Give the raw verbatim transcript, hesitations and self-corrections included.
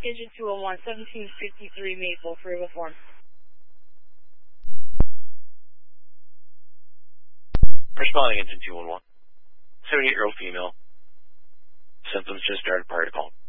Engine two one one, seventeen fifty-three Maple for uniform. Responding Engine two one one. seventy-eight-year-old female. Symptoms just started prior to call.